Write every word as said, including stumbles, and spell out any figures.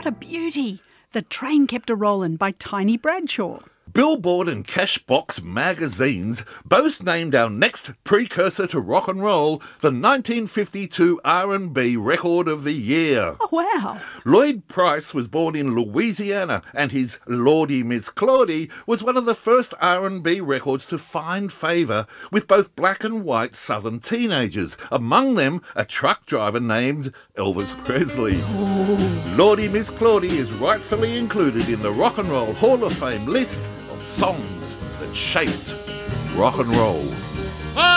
What a beauty! The Train Kept A-Rollin' by Tiny Bradshaw. Billboard and Cashbox magazines both named our next precursor to rock and roll the nineteen fifty-two R and B Record of the Year. Oh, wow. Lloyd Price was born in Louisiana, and his Lordy Miss Claudie was one of the first R and B records to find favour with both black and white southern teenagers, among them a truck driver named Elvis Presley. Oh. Lordy Miss Claudie is rightfully included in the Rock and Roll Hall of Fame list of songs that shaped rock and roll.